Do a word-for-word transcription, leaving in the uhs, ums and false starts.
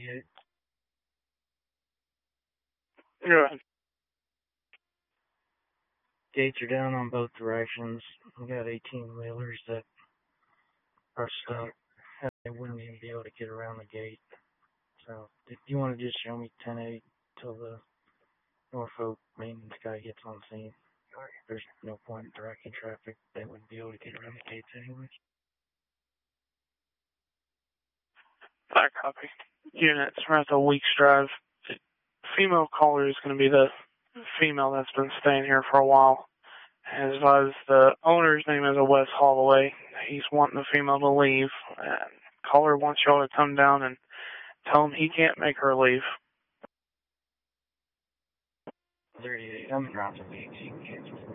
thirty-eight. Go ahead. Gates are down on both directions. We got eighteen wheelers that are stuck. They wouldn't even be able to get around the gate. So, if you want to just show me ten eight till the Norfolk maintenance guy gets on scene. There's no point in directing traffic. They wouldn't be able to get around the gates anyway. Fire copy. Units, we're at the Weeks Drive. The female caller is going to be the female that's been staying here for a while. As well as the owner's name is Wes Holloway. He's wanting the female to leave. And caller wants y'all to come down and tell him he can't make her leave. thirty-eight, I'm around the weeks. You can cancel.